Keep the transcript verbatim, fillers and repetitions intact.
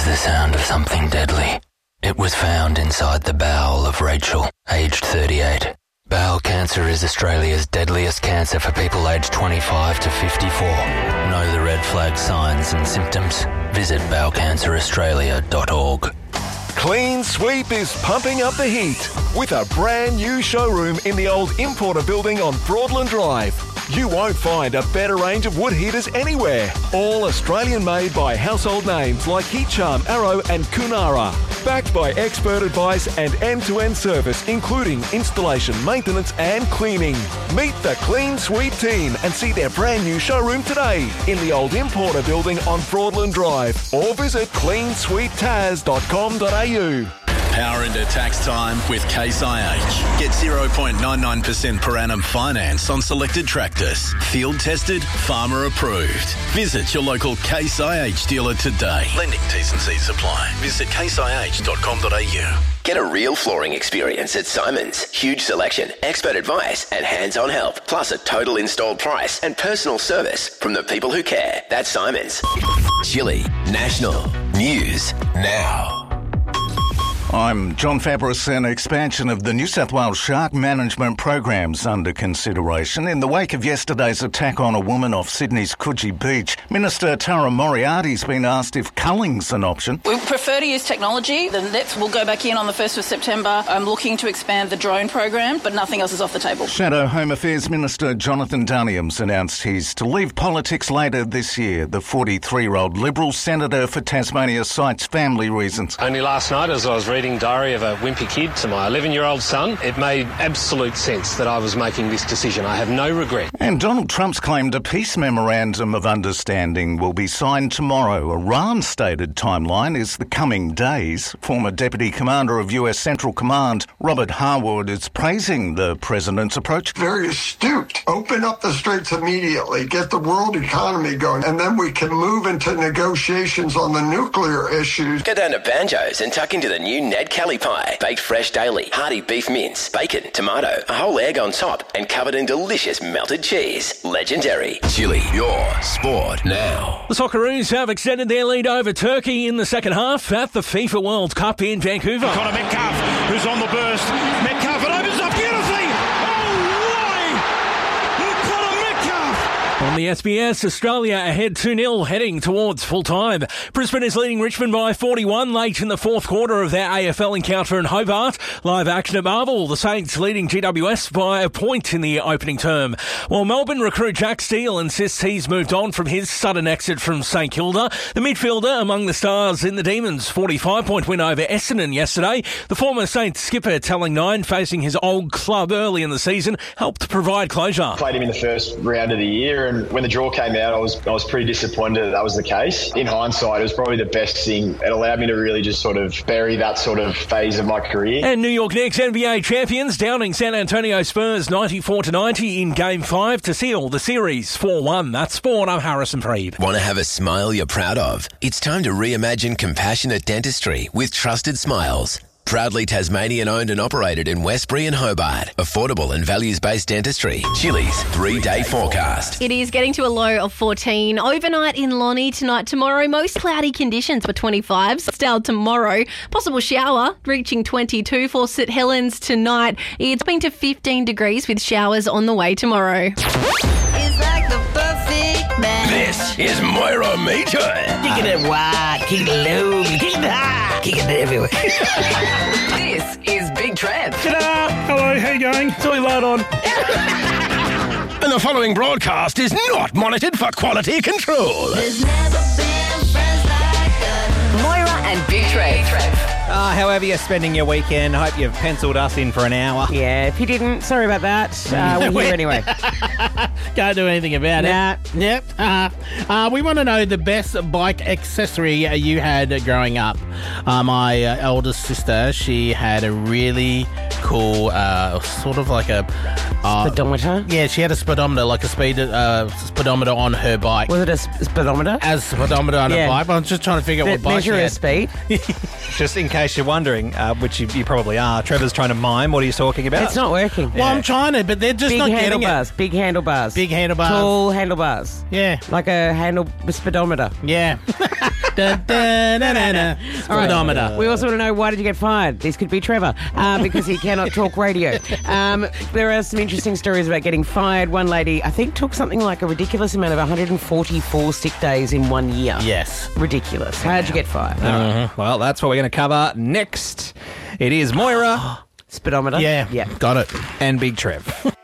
the sound of something deadly. It was found inside the bowel of Rachel, aged thirty-eight. Bowel cancer is Australia's deadliest cancer for people aged twenty-five to fifty-four. Know the red flag signs and symptoms? Visit bowel cancer australia dot org. Clean Sweep is pumping up the heat with a brand new showroom in the old Importer building on Broadland Drive. You won't find a better range of wood heaters anywhere. All Australian made by household names like Heat Charm, Arrow and Kunara. Backed by expert advice and end-to-end service including installation, maintenance and cleaning. Meet the Clean Sweep team and see their brand new showroom today in the old Importer building on Broadland Drive or visit clean sweep taz dot com dot a u. Power into tax time with Case I H. Get zero point nine nine percent per annum finance on selected tractors. Field tested, farmer approved. Visit your local Case I H dealer today. Lending T's and C's apply. Visit case i h dot com dot a u. Get a real flooring experience at Simons. Huge selection, expert advice and hands-on help. Plus a total installed price and personal service from the people who care. That's Simons. Chili National News Now. I'm John Fabris. An expansion of the New South Wales shark management programs under consideration in the wake of yesterday's attack on a woman off Sydney's Coogee Beach. Minister Tara Moriarty's been asked if culling's an option. We prefer to use technology. The nets will go back in on the first of September. I'm looking to expand the drone program, but nothing else is off the table. Shadow Home Affairs Minister Jonathan Daniams announced he's to leave politics later this year. The forty-three-year-old Liberal Senator for Tasmania cites family reasons. Only last night, as I was reading Diary of a Wimpy Kid to my eleven-year-old son, it made absolute sense that I was making this decision. I have no regret. And Donald Trump's claimed a peace memorandum of understanding will be signed tomorrow. Iran's stated timeline is the coming days. Former Deputy Commander of U S Central Command Robert Harwood is praising the president's approach. Very astute. Open up the straits immediately, get the world economy going, and then we can move into negotiations on the nuclear issues. Go down to Banjo's and tuck into the new Ned Kelly pie. Baked fresh daily, hearty beef mince, bacon, tomato, a whole egg on top, and covered in delicious melted cheese. Legendary. Chili, your sport now. The Socceroos have extended their lead over Turkey in the second half at the FIFA World Cup in Vancouver. Conor Metcalf, who's on the burst. Metcalf, it opens up beautifully. On the S B S, Australia ahead two nil heading towards full-time. Brisbane is leading Richmond by forty-one late in the fourth quarter of their A F L encounter in Hobart. Live action at Marvel, the Saints leading G W S by a point in the opening term. While Melbourne recruit Jack Steele insists he's moved on from his sudden exit from St Kilda, the midfielder among the stars in the Demons' forty-five point win over Essendon yesterday. The former Saints skipper telling Nine facing his old club early in the season helped provide closure. Played him in the first round of the year, and when the draw came out, I was I was pretty disappointed that that was the case. In hindsight, it was probably the best thing. It allowed me to really just sort of bury that sort of phase of my career. And New York Knicks N B A champions downing San Antonio Spurs ninety-four to ninety in Game five to seal the series four one. That's sport. I'm Harrison Freed. Want to have a smile you're proud of? It's time to reimagine compassionate dentistry with Trusted Smiles. Proudly Tasmanian-owned and operated in Westbury and Hobart. Affordable and values-based dentistry. Chili's three-day forecast. It is getting to a low of fourteen. Overnight in Lonnie tonight, tomorrow. Most cloudy conditions for twenty-fives. Still tomorrow. Possible shower reaching twenty-two for St Helens tonight. It's been to fifteen degrees with showers on the way tomorrow. It's like the perfect man. This is Moira Major. Kick it wide, kick it low, kick it high, kick it everywhere. This is Big Trev. Ta-da! Hello, how you going? It's all light on. And the following broadcast is not monitored for quality control. There's never been friends like us. Moira and Big Trev. Uh, however you're spending your weekend, I hope you've penciled us in for an hour. Yeah, if you didn't, sorry about that. Uh, we're here anyway. Can't do anything about nah. it. Yep. Uh, uh, we want to know the best bike accessory you had growing up. Uh, my uh, eldest sister, she had a really cool, uh, sort of like a... Uh, speedometer? Yeah, she had a speedometer, like a speed uh, speedometer on her bike. Was it a sp- speedometer? As a speedometer on yeah. her bike. I was just trying to figure out Me- what bike measure she her had. speed. Just in case you're wondering, uh, which you, you probably are, Trevor's trying to mime what he's talking about. It's not working. Well, yeah. I'm trying to, but they're just big not getting handlebars, it. Big handlebars. Big handlebars. Tall handlebars. Yeah. Like a handle speedometer. Yeah. Da, da, da, da, da. All right. Speedometer. We also want to know, why did you get fired? This could be Trevor, uh, because he cannot talk radio. Um, there are some interesting stories about getting fired. One lady, I think, took something like a ridiculous amount of one hundred forty-four sick days in one year. Yes. Ridiculous. How did you get fired? Uh, well, that's what we're going to cover next. It is Moira. Speedometer. Yeah, Yeah. got it. And Big Trev.